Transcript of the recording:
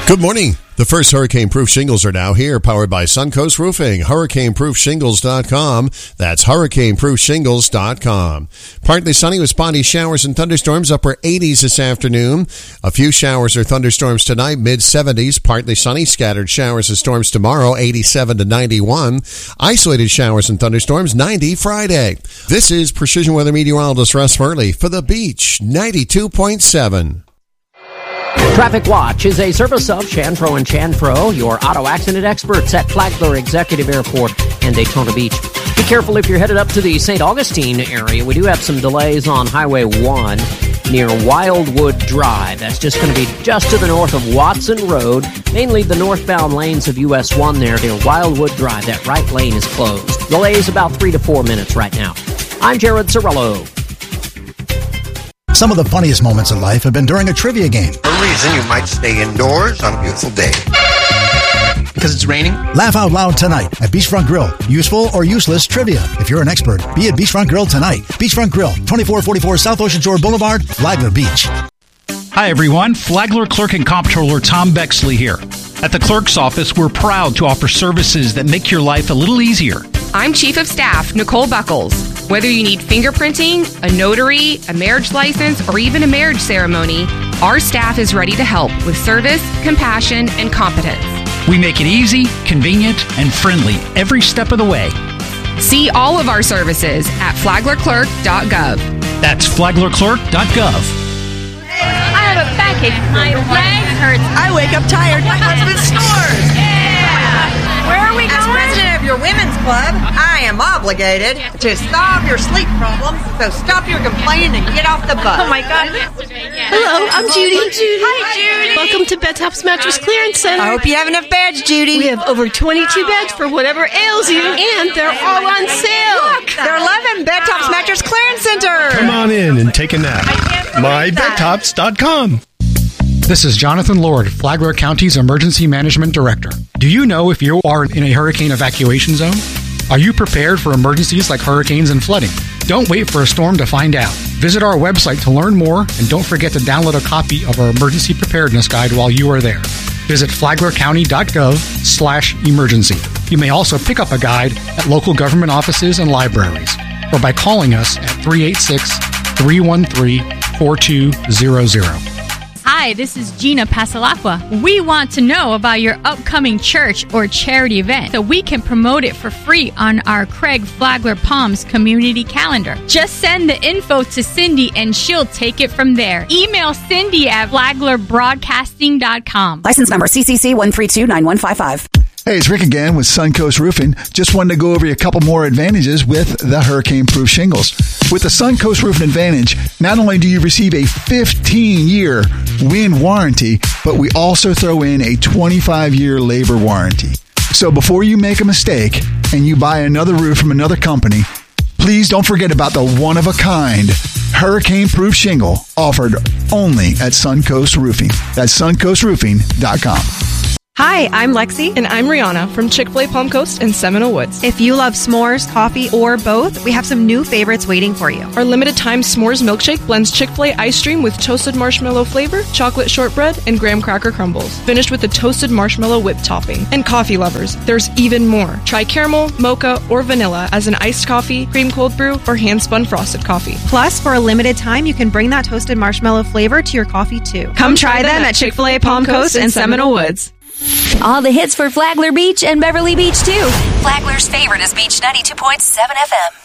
Good morning. The first hurricane-proof shingles are now here, powered by Suncoast Roofing. HurricaneProofShingles.com. That's HurricaneProofShingles.com. Partly sunny with spotty showers and thunderstorms, upper 80s this afternoon. A few showers or thunderstorms tonight, mid-70s. Partly sunny, scattered showers and storms tomorrow, 87 to 91. Isolated showers and thunderstorms, 90 Friday. This is Precision Weather Meteorologist Russ Murley for The Beach, 92.7. Traffic Watch is a service of Chanfro & Chanfro, your auto accident experts at Flagler Executive Airport and Daytona Beach. Be careful if you're headed up to the St. Augustine area. We do have some delays on Highway 1 near Wildwood Drive. That's just going to be just to the north of Watson Road, mainly the northbound lanes of US 1 there near Wildwood Drive. That right lane is closed. Delays about 3 to 4 minutes right now. I'm Jared Cirillo. Some of the funniest moments in life have been during a trivia game. For a reason, you might stay indoors on a beautiful day. Because it's raining? Laugh out loud tonight at Beachfront Grill. Useful or useless trivia. If you're an expert, be at Beachfront Grill tonight. Beachfront Grill, 2444 South Ocean Shore Boulevard, Flagler Beach. Hi, everyone. Flagler Clerk and Comptroller Tom Bexley here. At the clerk's office, we're proud to offer services that make your life a little easier. I'm Chief of Staff Nicole Buckles. Whether you need fingerprinting, a notary, a marriage license, or even a marriage ceremony, our staff is ready to help with service, compassion, and competence. We make it easy, convenient, and friendly every step of the way. See all of our services at flaglerclerk.gov. That's flaglerclerk.gov. I have a backache. My leg hurts. I wake up tired. My husband snores. Yeah. Where are we going? As president of your women's club, I am obligated to solve your sleep problems. So stop your complaining and get off the bus. Oh my God. Hello, I'm Judy. Hi, Judy. Welcome to Bedtops Mattress Clearance Center. I hope you have enough beds, Judy. We have over 22 beds for whatever ails you, and they're all on sale. Look, they're 11 Bedtops Mattress Clearance Center. Come on in and take a nap. MyBedtops.com. This is Jonathan Lord, Flagler County's Emergency Management Director. Do you know if you are in a hurricane evacuation zone? Are you prepared for emergencies like hurricanes and flooding? Don't wait for a storm to find out. Visit our website to learn more, and don't forget to download a copy of our Emergency Preparedness Guide while you are there. Visit flaglercounty.gov/emergency. You may also pick up a guide at local government offices and libraries, or by calling us at 386-313-4200. Hi, this is Gina Pasalacqua. We want to know about your upcoming church or charity event so we can promote it for free on our Craig Flagler Palms community calendar. Just send the info to Cindy and she'll take it from there. Email Cindy at flaglerbroadcasting.com. License number CCC 1329155. Hey, it's Rick again with Suncoast Roofing. Just wanted to go over a couple more advantages with the hurricane-proof shingles. With the Suncoast Roofing Advantage, not only do you receive a 15-year wind warranty, but we also throw in a 25-year labor warranty. So before you make a mistake and you buy another roof from another company, please don't forget about the one-of-a-kind hurricane-proof shingle offered only at Suncoast Roofing. That's suncoastroofing.com. Hi, I'm Lexi. And I'm Rihanna from Chick-fil-A Palm Coast in Seminole Woods. If you love s'mores, coffee, or both, we have some new favorites waiting for you. Our limited-time s'mores milkshake blends Chick-fil-A ice cream with toasted marshmallow flavor, chocolate shortbread, and graham cracker crumbles, finished with a toasted marshmallow whip topping. And coffee lovers, there's even more. Try caramel, mocha, or vanilla as an iced coffee, cream cold brew, or hand-spun frosted coffee. Plus, for a limited time, you can bring that toasted marshmallow flavor to your coffee, too. Come try them at Chick-fil-A Palm Coast in Seminole Woods. All the hits for Flagler Beach and Beverly Beach, too. Flagler's favorite is Beach 92.7 FM.